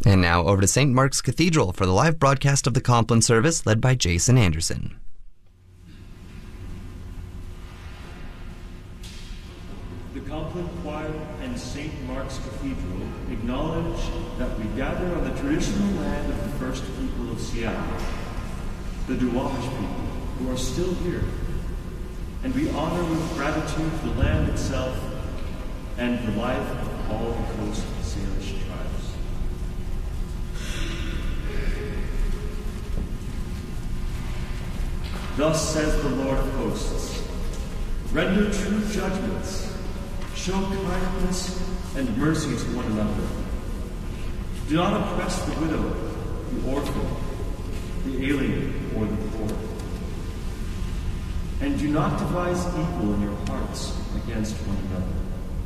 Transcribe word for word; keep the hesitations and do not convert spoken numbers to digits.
And now over to Saint Mark's Cathedral for the live broadcast of the Compline service led by Jason Anderson. The Compline Choir and Saint Mark's Cathedral acknowledge that we gather on the traditional land of the first people of Seattle, the Duwamish people, who are still here, and we honor with gratitude the land itself and the life of all the Coast Salish tribes. Thus says the Lord of hosts, render true judgments, show kindness and mercy to one another. Do not oppress the widow, the orphan, the alien, or the poor. And do not devise evil in your hearts against one another.